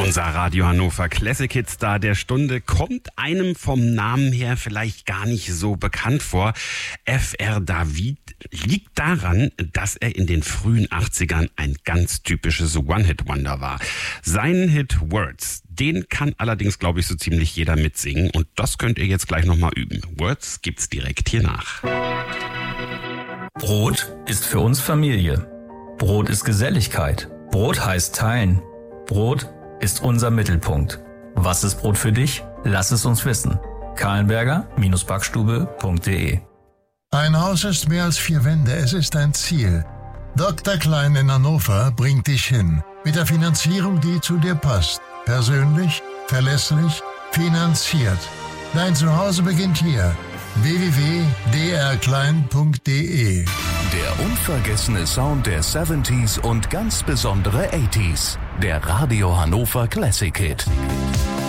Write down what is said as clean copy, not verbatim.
Unser Radio Hannover Classic Hit Star der Stunde kommt einem vom Namen her vielleicht gar nicht so bekannt vor. Fr. David liegt daran, dass er in den frühen 80ern ein ganz typisches One-Hit-Wonder war. Seinen Hit Words, den kann allerdings, glaube ich, so ziemlich jeder mitsingen. Und das könnt ihr jetzt gleich nochmal üben. Words gibt's direkt hier nach. Brot ist für uns Familie. Brot ist Geselligkeit. Brot heißt teilen. Brot ist unser Mittelpunkt. Was ist Brot für dich? Lass es uns wissen. Kahlenberger-Backstube.de. Ein Haus ist mehr als 4 Wände, es ist ein Ziel. Dr. Klein in Hannover bringt dich hin. Mit der Finanzierung, die zu dir passt. Persönlich, verlässlich, finanziert. Dein Zuhause beginnt hier. www.drklein.de. Der unvergessene Sound der 70s und ganz besondere 80s. Der Radio Hannover Classic Hit.